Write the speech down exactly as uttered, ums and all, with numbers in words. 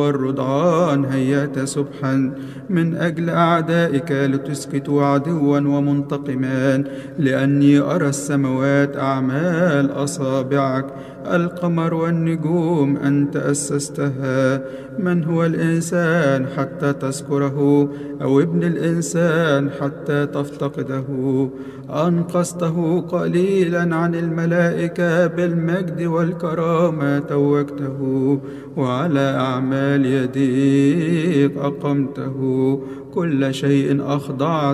والرضعان هيأت سبحا من أجل أعدائك لتسكتوا عدوا ومنتقمان، لأني أرى السماوات أعمال أصابعك، القمر والنجوم أنت أسستها. من هو الإنسان حتى تذكره، أو ابن الإنسان حتى تفتقده؟ أنقذته قليلا عن الملائكة، بالمجد والكرامة توجته، وعلى أعمال يديك أقمته. كل شيء أخضعت